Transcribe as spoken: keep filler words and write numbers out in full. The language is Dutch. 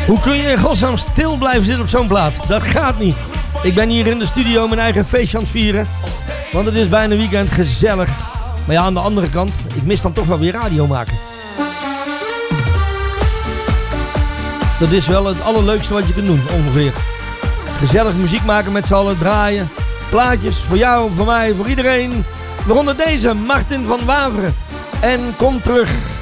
Hoe kun je in godsnaam stil blijven zitten op zo'n plaat? Dat gaat niet. Ik ben hier in de studio mijn eigen feestje aan het vieren. Want het is bijna weekend, gezellig. Maar ja, aan de andere kant, ik mis dan toch wel weer radio maken. Dat is wel het allerleukste wat je kunt doen, ongeveer. Gezellig muziek maken met z'n allen, draaien. Plaatjes voor jou, voor mij, voor iedereen. Waaronder deze, Martin van Waveren. En kom terug.